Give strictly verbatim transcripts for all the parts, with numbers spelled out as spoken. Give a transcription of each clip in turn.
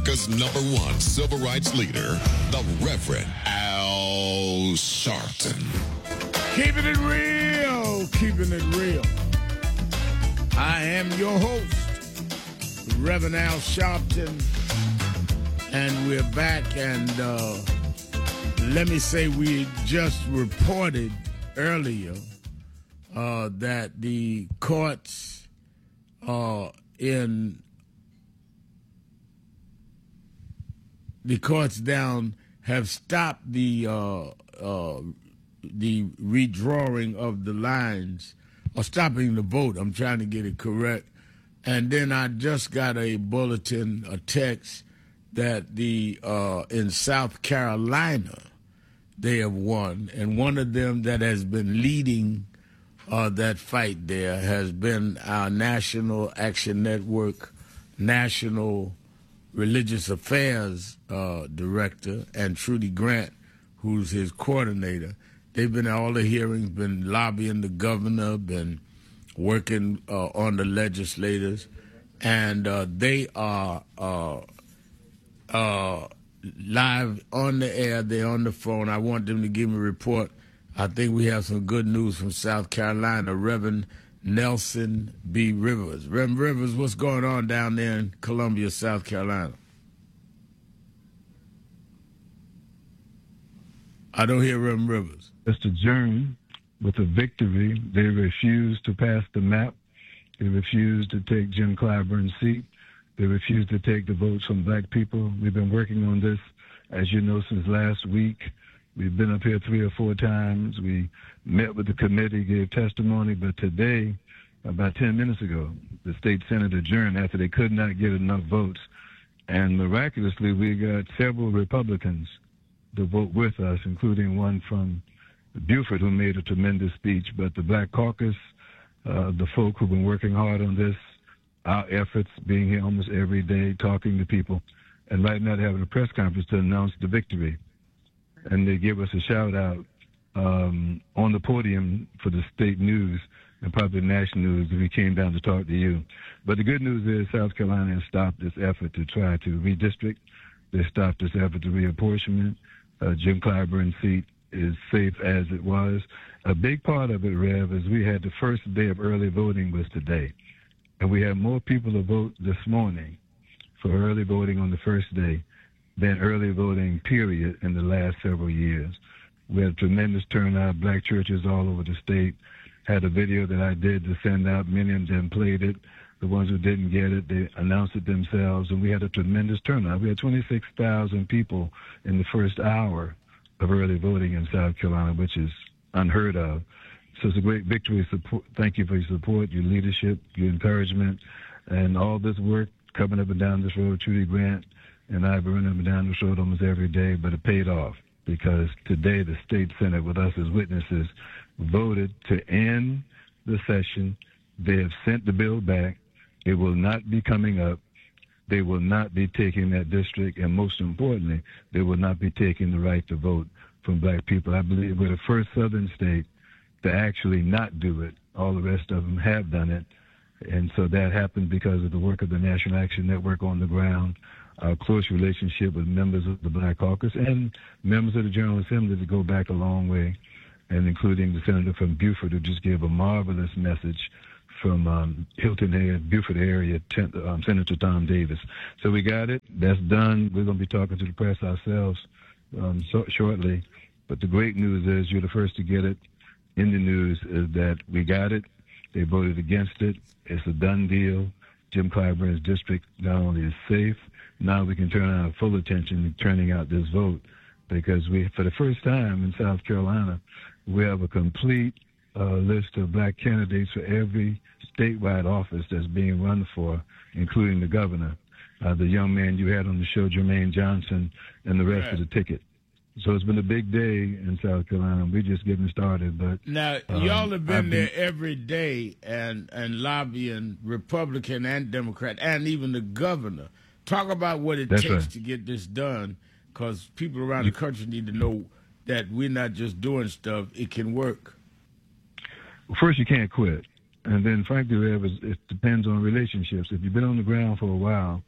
America's number one civil rights leader, the Reverend Al Sharpton. Keeping it real, keeping it real. I am your host, the Reverend Al Sharpton, and we're back. And uh, let me say, we just reported earlier uh, that the courts uh, in the courts down have stopped the uh, uh, the redrawing of the lines, or stopping the vote. I'm trying to get it correct. And then I just got a bulletin, a text, that the uh, in South Carolina they have won, and one of them that has been leading uh, that fight there has been our National Action Network, National Religious Affairs uh, Director, and Trudy Grant, who's his coordinator. They've been at all the hearings, been lobbying the governor, been working uh, on the legislators, and uh, they are uh, uh, live on the air. They're on the phone. I want them to give me a report. I think we have some good news from South Carolina. Reverend Nelson B. Rivers. Reverend Rivers, what's going on down there in Columbia, South Carolina? I don't hear Reverend Rivers. Just adjourned with a victory. They refused to pass the map. They refused to take Jim Clyburn's seat. They refused to take the votes from black people. We've been working on this, as you know, since last week. We've been up here three or four times. We met with the committee, gave testimony, but today, about ten minutes ago, the state senate adjourned after they could not get enough votes. And miraculously, we got several Republicans to vote with us, including one from Buford, who made a tremendous speech. But the Black Caucus, uh, the folk who've been working hard on this, our efforts, being here almost every day, talking to people, and right now they're having a press conference to announce the victory. And they give us a shout out um, on the podium for the state news and probably national news if we came down to talk to you. But the good news is South Carolina has stopped this effort to try to redistrict. They stopped this effort to reapportionment. Uh, Jim Clyburn's seat is safe as it was. A big part of it, Rev, is we had the first day of early voting was today. And we had more people to vote this morning for early voting on the first day than early voting, period, in the last several years. We had a tremendous turnout. Black churches all over the state had a video that I did to send out. Many of them played it. The ones who didn't get it, they announced it themselves, and we had a tremendous turnout. We had twenty-six thousand people in the first hour of early voting in South Carolina, which is unheard of. So it's a great victory. Support. Thank you for your support, your leadership, your encouragement, and all this work coming up and down this road. Trudy Grant and I have been running up and down this road almost every day, but it paid off because today the state senate, with us as witnesses, voted to end the session. They have sent the bill back. It will not be coming up. They will not be taking that district, and most importantly, they will not be taking the right to vote from black people. I believe we're the first southern state to actually not do it. All the rest of them have done it. And so that happened because of the work of the National Action Network on the ground, our close relationship with members of the Black Caucus and members of the General Assembly that go back a long way, and including the senator from Buford, who just gave a marvelous message from um, Hilton Head, Buford area, um, Senator Tom Davis. So we got it. That's done. We're going to be talking to the press ourselves um, so, shortly. But the great news is you're the first to get it in the news is that we got it. They voted against it. It's a done deal. Jim Clyburn's district not only is safe, now we can turn our full attention to turning out this vote because we, for the first time in South Carolina, we have a complete uh, list of black candidates for every statewide office that's being run for, including the governor, uh, the young man you had on the show, Jermaine Johnson, and the rest right. of the ticket. So it's been a big day in South Carolina. We're just getting started. But now um, y'all have been, been there every day and and lobbying Republican and Democrat and even the governor. Talk about what it That's takes right. to get this done, because people around the country need to know that we're not just doing stuff; it can work. Well, first, you can't quit, and then, frankly, it depends on relationships. If you've been on the ground for a while,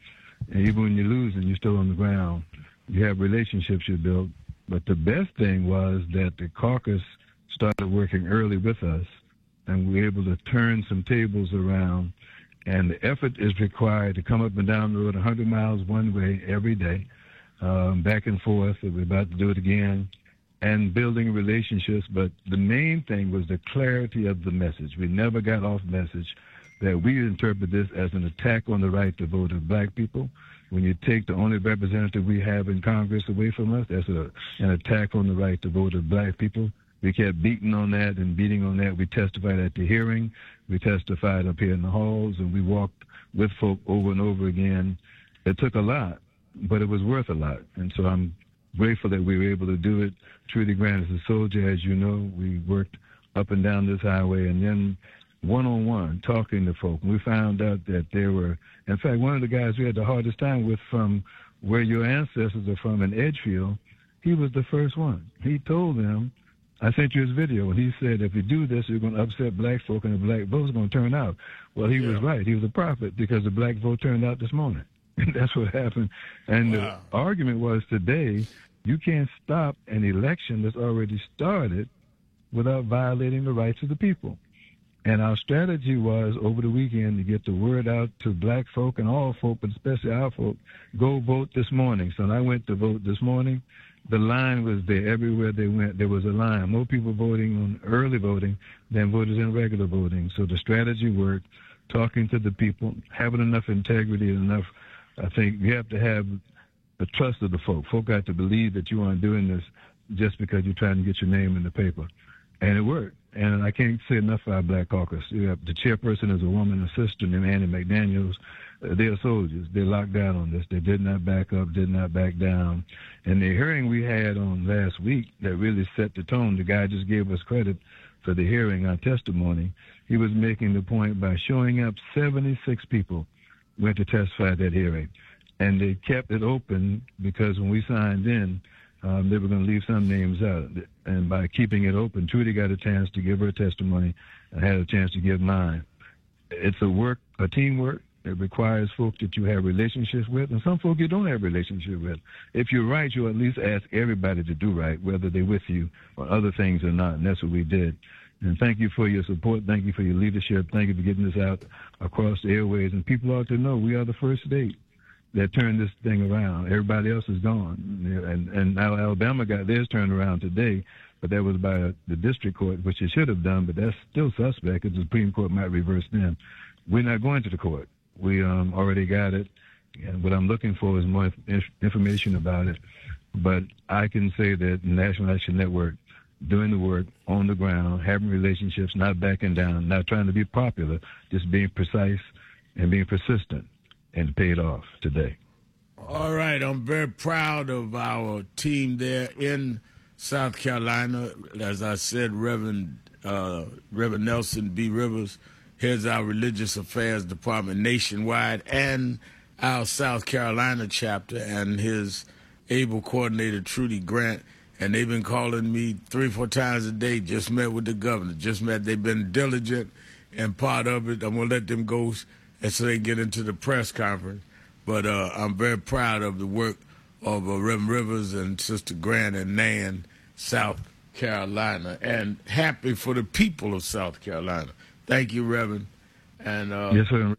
And even when you're losing, you're still on the ground. You have relationships you build. But the best thing was that the caucus started working early with us, and we were able to turn some tables around. And the effort is required to come up and down the road one hundred miles one way every day, um, back and forth. We're about to do it again, and building relationships. But the main thing was the clarity of the message. We never got off message that we interpret this as an attack on the right to vote of black people. When you take the only representative we have in Congress away from us, that's a, an attack on the right to vote of black people. We kept beating on that and beating on that. We testified at the hearing. We testified up here in the halls, and we walked with folk over and over again. It took a lot, but it was worth a lot. And so I'm grateful that we were able to do it. Trudy Grant is a soldier, as you know. We worked up and down this highway, and then one-on-one, talking to folk. We found out that there were, in fact, one of the guys we had the hardest time with from where your ancestors are from in Edgefield, he was the first one. He told them, I sent you his video, and he said, if you do this, you're going to upset black folk, and the black vote's going to turn out. Well, he yeah. was right. He was a prophet, because the black vote turned out this morning. That's what happened. And wow. the argument was today, you can't stop an election that's already started without violating the rights of the people. And our strategy was over the weekend to get the word out to black folk and all folk, but especially our folk, go vote this morning. So when I went to vote this morning, the line was there. Everywhere they went, there was a line. More people voting on early voting than voters in regular voting. So the strategy worked, talking to the people, having enough integrity and enough, I think you have to have the trust of the folk. Folk got to believe that you aren't doing this just because you're trying to get your name in the paper. And it worked. And I can't say enough for our Black Caucus. You have, the chairperson is a woman, a sister named Annie McDaniels. Uh, they are soldiers. They locked down on this. They did not back up, did not back down. And the hearing we had on last week that really set the tone, the guy just gave us credit for the hearing, our testimony. He was making the point by showing up, seventy-six people went to testify at that hearing. And they kept it open because when we signed in, Um, they were going to leave some names out. And by keeping it open, Trudy got a chance to give her testimony. I had a chance to give mine. It's a work, a teamwork. It requires folks that you have relationships with, and some folk you don't have relationships with. If you're right, you'll at least ask everybody to do right, whether they're with you or other things or not, and that's what we did. And thank you for your support. Thank you for your leadership. Thank you for getting this out across the airways. And people ought to know we are the first state that turned this thing around. Everybody else is gone. And, and now Alabama got theirs turned around today, but that was by the district court, which it should have done, but that's still suspect because the Supreme Court might reverse them. We're not going to the court. We um, already got it, and what I'm looking for is more information about it. But I can say that the National Action Network, doing the work on the ground, having relationships, not backing down, not trying to be popular, just being precise and being persistent, and paid off today. All right. I'm very proud of our team there in South Carolina. As I said, Reverend uh, Reverend Nelson B. Rivers heads our Religious Affairs Department nationwide and our South Carolina chapter, and his able coordinator, Trudy Grant. And they've been calling me three, four times a day. Just met with the governor. Just met. They've been diligent and part of it. I'm going to let them go and so they get into the press conference. But uh, I'm very proud of the work of uh, Reverend Rivers and Sister Grant and Nan, South Carolina, and happy for the people of South Carolina. Thank you, Reverend. And uh, yes, sir.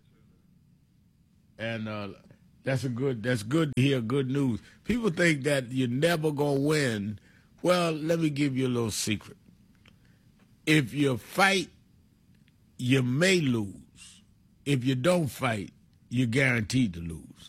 And uh, that's a good. That's good to hear. Good news. People think that you're never gonna win. Well, let me give you a little secret. If you fight, you may lose. If you don't fight, you're guaranteed to lose.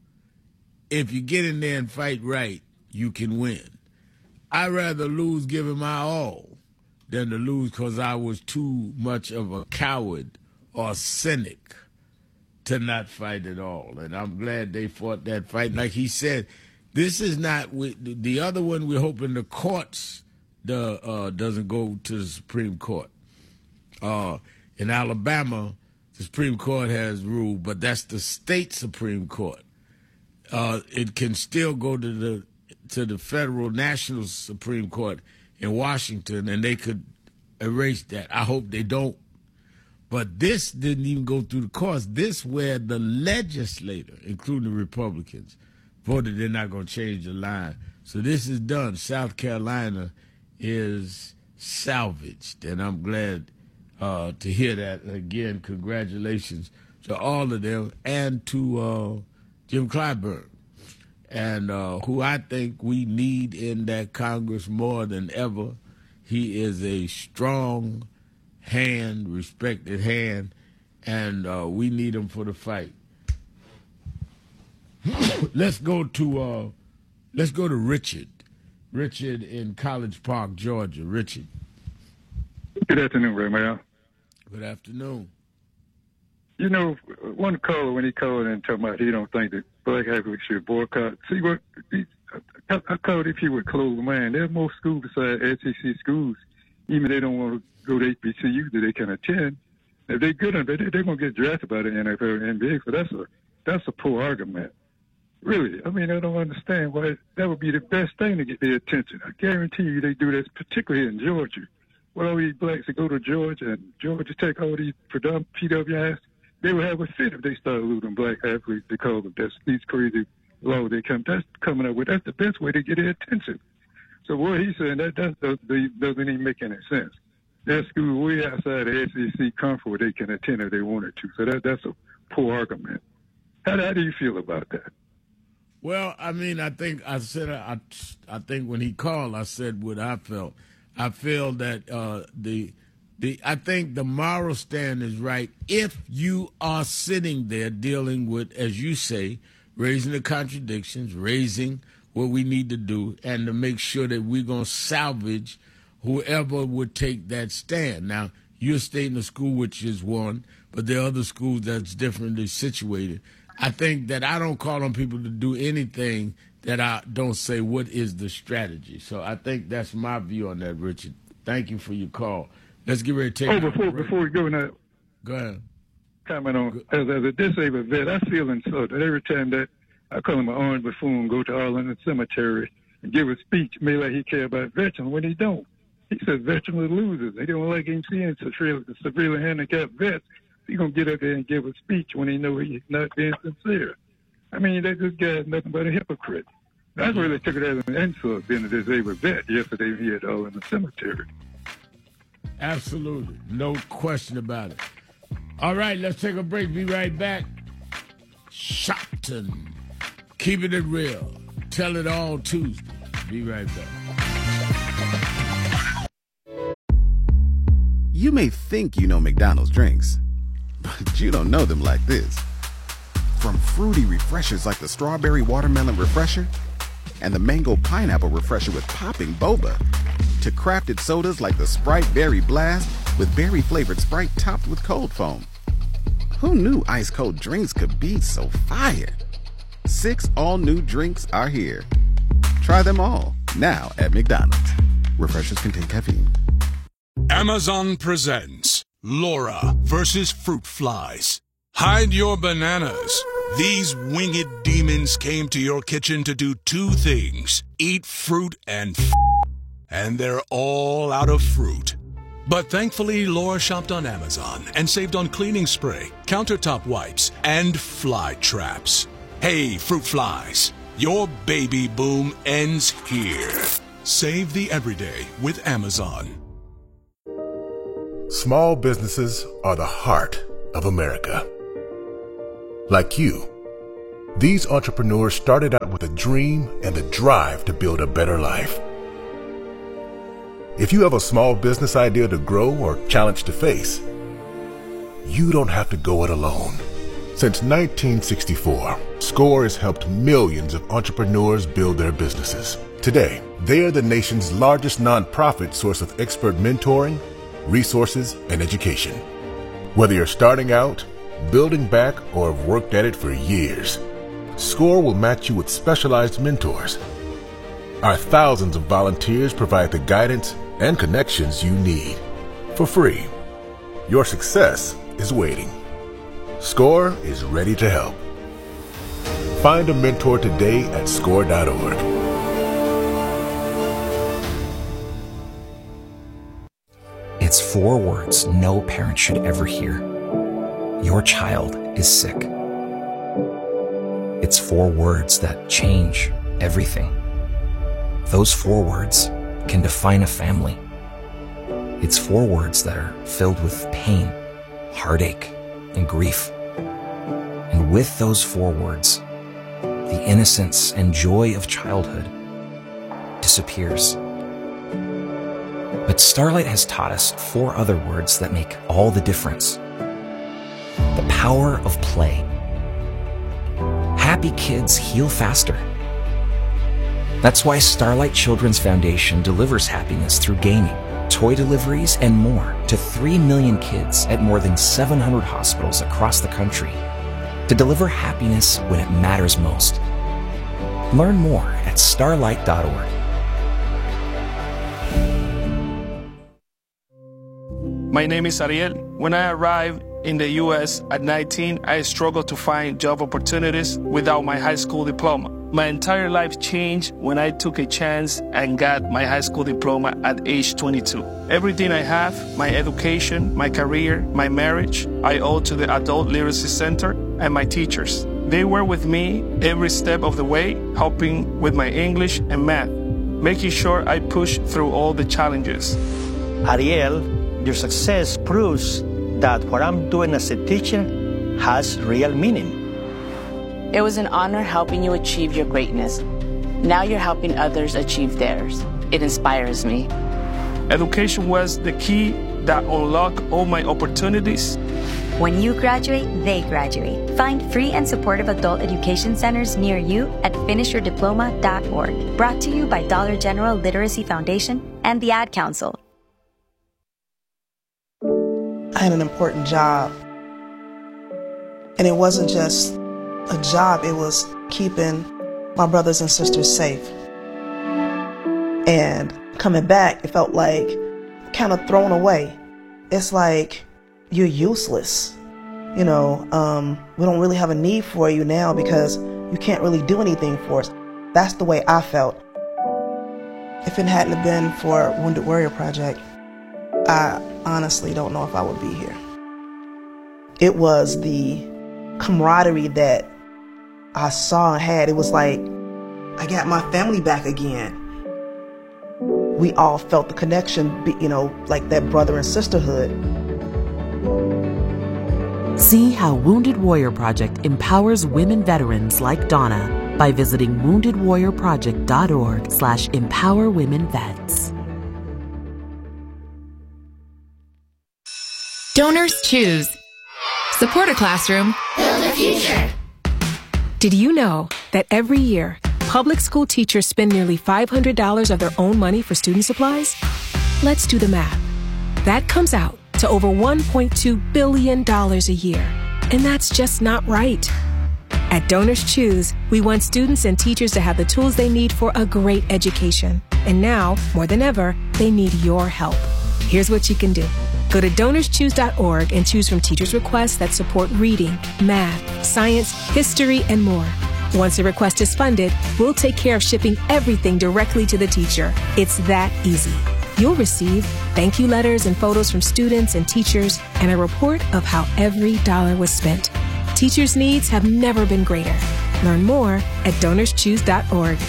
If you get in there and fight right, you can win. I'd rather lose giving my all than to lose because I was too much of a coward or a cynic to not fight at all. And I'm glad they fought that fight. Like he said, this is not, the other one we're hoping the courts the, uh, doesn't go to the Supreme Court. Uh, in Alabama, the Supreme Court has ruled, but that's the state Supreme Court. Uh, it can still go to the to the federal national Supreme Court in Washington, and they could erase that. I hope they don't. But this didn't even go through the courts. This where the legislator, including the Republicans, voted they're not going to change the line. So this is done. South Carolina is salvaged, and I'm glad uh, to hear that. Again, congratulations to all of them and to uh, Jim Clyburn, and uh, who I think we need in that Congress more than ever. He is a strong hand, respected hand, and uh, we need him for the fight. Let's go to uh, let's go to Richard. Richard in College Park, Georgia. Richard. Good afternoon, Ray Mail. Good afternoon. You know, one caller when he called and talking about he don't think that black athletes should boycott. See what he, I, I called if he would close the mind. There's more schools besides S E C schools, even if they don't want to go to H B C U that they can attend. If they're good enough, they, they're going to get drafted by the N F L and N B A. So that's a that's a poor argument. Really, I mean, I don't understand why that would be the best thing to get their attention. I guarantee you they do this, particularly in Georgia. Well, all these blacks that go to Georgia and Georgia Tech, all these P W Is, they would have a fit if they started losing black athletes because of this, these crazy laws they come that's coming up with. That's the best way to get their attention. So what he's saying, that, that doesn't, doesn't even make any sense. There's schools way outside the S E C conference where they can attend if they wanted to. So that, that's a poor argument. How, how do you feel about that? Well, I mean, I think I said, I, I think when he called, I said what I felt. I feel that uh, the, the, I think the moral stand is right if you are sitting there dealing with, as you say, raising the contradictions, raising what we need to do, and to make sure that we're going to salvage whoever would take that stand. Now, you're stating a school which is one, but there are other schools that's differently situated. I think that I don't call on people to do anything that I don't say what is the strategy. So I think that's my view on that, Richard. Thank you for your call. Let's get ready to take. Oh, before before we go now, go ahead. Comment on as, as a disabled vet, I feel insulted every time that I call him an orange buffoon, go to Arlington Cemetery and give a speech, maybe like he care about veterans when he don't. He says veterans are losers. They don't like him seeing severely, severely handicapped vets. He's going to get up there and give a speech when he know he's not being sincere. I mean, that this guy is nothing but a hypocrite. That's where they took it as an insult, being a disabled vet yesterday here at Arlington Cemetery. Absolutely. No question about it. All right, let's take a break. Be right back. Shopton. Keeping it real. Tell it all Tuesday. Be right back. You may think you know McDonald's drinks, but you don't know them like this. From fruity refreshers like the Strawberry Watermelon Refresher and the Mango Pineapple Refresher with popping boba, to crafted sodas like the Sprite Berry Blast with berry-flavored Sprite topped with cold foam. Who knew ice-cold drinks could be so fire? Six all-new drinks are here. Try them all, now at McDonald's. Refreshers contain caffeine. Amazon presents Laura versus Fruit Flies. Hide your bananas. These winged demons came to your kitchen to do two things: eat fruit and f***, and they're all out of fruit. But thankfully, Laura shopped on Amazon and saved on cleaning spray, countertop wipes, and fly traps. Hey, fruit flies, your baby boom ends here. Save the everyday with Amazon. Small businesses are the heart of America. Like you, these entrepreneurs started out with a dream and the drive to build a better life. If you have a small business idea to grow or challenge to face, you don't have to go it alone. Since nineteen sixty-four, SCORE has helped millions of entrepreneurs build their businesses. Today, they are the nation's largest nonprofit source of expert mentoring, resources, and education. Whether you're starting out, building back, or have worked at it for years, SCORE will match you with specialized mentors. Our thousands of volunteers provide the guidance and connections you need for free. Your success is waiting. SCORE is ready to help. Find a mentor today at score dot org. It's four words no parent should ever hear. Your child is sick. It's four words that change everything. Those four words can define a family. It's four words that are filled with pain, heartache, and grief. And with those four words, the innocence and joy of childhood disappears. But Starlight has taught us four other words that make all the difference. The power of play. Happy kids heal faster. That's why Starlight Children's Foundation delivers happiness through gaming, toy deliveries, and more to three million kids at more than seven hundred hospitals across the country to deliver happiness when it matters most. Learn more at starlight dot org. My name is Ariel. When I arrived in the U S at nineteen, I struggled to find job opportunities without my high school diploma. My entire life changed when I took a chance and got my high school diploma at age twenty-two. Everything I have, my education, my career, my marriage, I owe to the Adult Literacy Center and my teachers. They were with me every step of the way, helping with my English and math, making sure I pushed through all the challenges. Ariel, your success proves that what I'm doing as a teacher has real meaning. It was an honor helping you achieve your greatness. Now you're helping others achieve theirs. It inspires me. Education was the key that unlocked all my opportunities. When you graduate, they graduate. Find free and supportive adult education centers near you at finish your diploma dot org. Brought to you by Dollar General Literacy Foundation and the Ad Council. I had an important job. And it wasn't just a job, it was keeping my brothers and sisters safe. And coming back, it felt like kind of thrown away. It's like you're useless. You know, um, we don't really have a need for you now because you can't really do anything for us. That's the way I felt. If it hadn't have been for Wounded Warrior Project, I honestly don't know if I would be here. It was the camaraderie that I saw and had. It was like I got my family back again. We all felt the connection, you know, like that brother and sisterhood. See how Wounded Warrior Project empowers women veterans like Donna by visiting wounded warrior project dot org slash empower women vets. Donors choose. Support a classroom. Build a future. Did you know that every year, public school teachers spend nearly five hundred dollars of their own money for student supplies? Let's do the math. That comes out to over one point two billion dollars a year. And that's just not right. At Donors Choose, we want students and teachers to have the tools they need for a great education. And now, more than ever, they need your help. Here's what you can do. Go to donors choose dot org and choose from teachers' requests that support reading, math, science, history, and more. Once a request is funded, we'll take care of shipping everything directly to the teacher. It's that easy. You'll receive thank you letters and photos from students and teachers and a report of how every dollar was spent. Teachers' needs have never been greater. Learn more at donors choose dot org.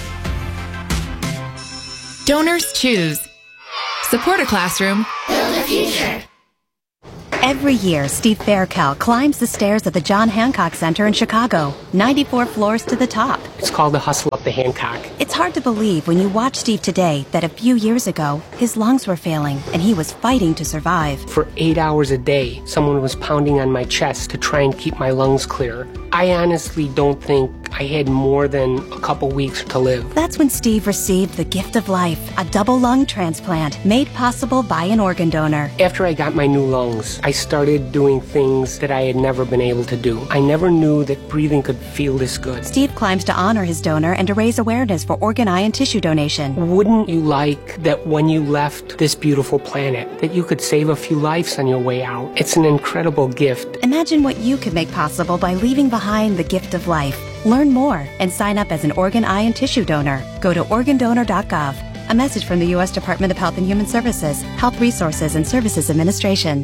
Donors Choose. Support a classroom. Build a future. Every year, Steve Faircal climbs the stairs at the John Hancock Center in Chicago, ninety-four floors to the top. It's called the hustle up the Hancock. It's hard to believe when you watch Steve today that a few years ago, his lungs were failing and he was fighting to survive. For eight hours a day, someone was pounding on my chest to try and keep my lungs clear. I honestly don't think I had more than a couple weeks to live. That's when Steve received the gift of life, a double lung transplant made possible by an organ donor. After I got my new lungs, I started doing things that I had never been able to do. I never knew that breathing could feel this good. Steve climbs to honor his donor and to raise awareness for organ, eye, and tissue donation. Wouldn't you like that when you left this beautiful planet, that you could save a few lives on your way out? It's an incredible gift. Imagine what you could make possible by leaving behind the gift of life. Learn more and sign up as an organ, eye, and tissue donor. Go to organ donor dot gov. A message from the U S Department of Health and Human Services, Health Resources and Services Administration.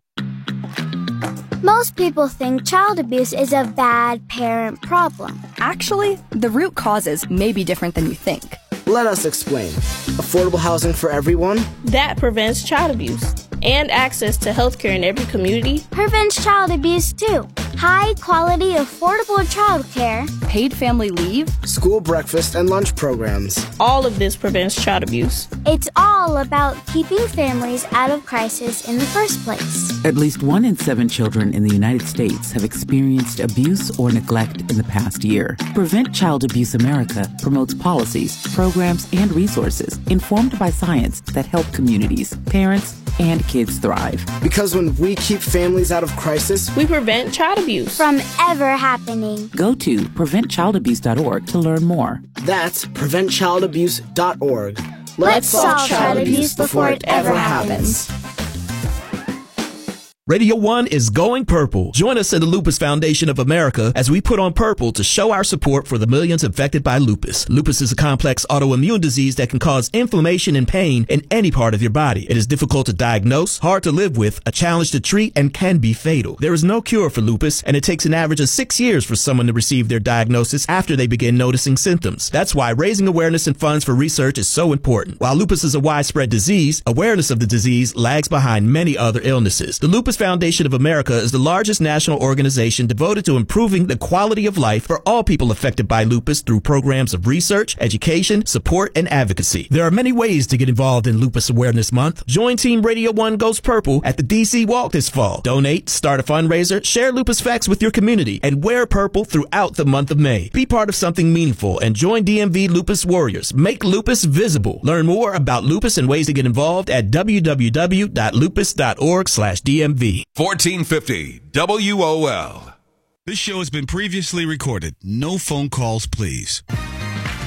Most people think child abuse is a bad parent problem. Actually, the root causes may be different than you think. Let us explain. Affordable housing for everyone? That prevents child abuse. And access to healthcare in every community prevents child abuse too. High quality, affordable childcare, paid family leave, school breakfast and lunch programs. All of this prevents child abuse. It's all about keeping families out of crisis in the first place. At least one in seven children in the United States have experienced abuse or neglect in the past year. Prevent Child Abuse America promotes policies, programs, and resources informed by science that help communities, parents, and kids thrive. Because when we keep families out of crisis, we prevent child abuse from ever happening. Go to prevent child abuse dot org to learn more. That's prevent child abuse dot org. Let's, Let's solve child abuse before it ever happens. Radio One is going purple. Join us in the Lupus Foundation of America as we put on purple to show our support for the millions affected by lupus. Lupus is a complex autoimmune disease that can cause inflammation and pain in any part of your body. It is difficult to diagnose, hard to live with, a challenge to treat, and can be fatal. There is no cure for lupus, and it takes an average of six years for someone to receive their diagnosis after they begin noticing symptoms. That's why raising awareness and funds for research is so important. While lupus is a widespread disease, awareness of the disease lags behind many other illnesses. The Lupus Foundation of America is the largest national organization devoted to improving the quality of life for all people affected by lupus through programs of research, education, support, and advocacy. There are many ways to get involved in Lupus Awareness Month. Join Team Radio One Goes Purple at the D C Walk this fall. Donate, start a fundraiser, share lupus facts with your community, and wear purple throughout the month of May. Be part of something meaningful and join D M V Lupus Warriors. Make lupus visible. Learn more about lupus and ways to get involved at w w w dot lupus dot org slash D M V. fourteen fifty W O L. This show has been previously recorded. No phone calls, please.